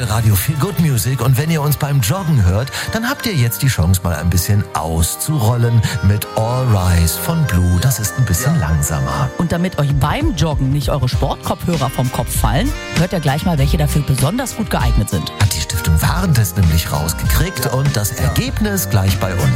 Radio Feel Good Music und wenn ihr uns beim Joggen hört, dann habt ihr jetzt die Chance, mal ein bisschen auszurollen mit All Rise von Blue. Das ist ein bisschen langsamer. Und damit euch beim Joggen nicht eure Sportkopfhörer vom Kopf fallen, hört ihr gleich mal, welche dafür besonders gut geeignet sind. Hat die Stiftung Warentest nämlich rausgekriegt und das Ergebnis gleich bei uns.